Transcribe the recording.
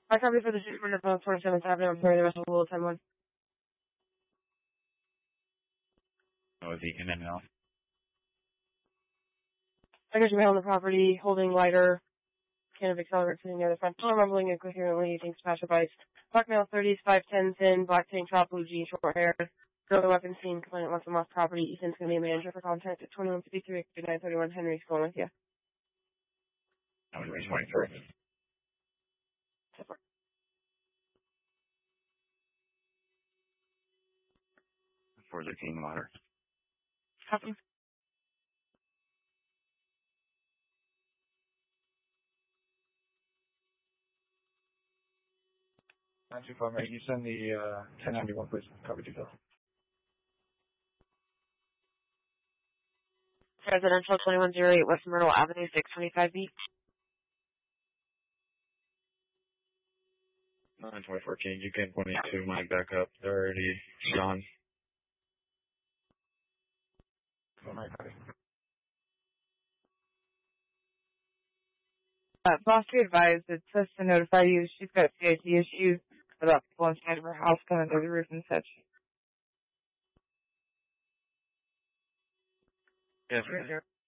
My copy for the shipment of 27th Avenue. I'm sorry, the rest of the little time one. Oh, is he in and out? Package mail on the property, holding lighter, can of accelerant sitting near the front door, mumbling incoherently, using smash of ice. Black male 30s, 5'10", thin, black tank top, blue jeans, short hair. Girl, the weapon scene, complainant wants them off property. Ethan's going to be a manager for contact at 2153 931. Henry's going with you. I was 23. Support. 413 water. Copy. 925, mate. You send the 1091, please. Copy details. Residential 2108 West Myrtle Avenue, 625B. 924 King, you can 22, Mike back up. 30, Sean. Boss, be advised, it says to notify you she's got CIT issues about people inside of her house coming through the roof and such. Yes, sir.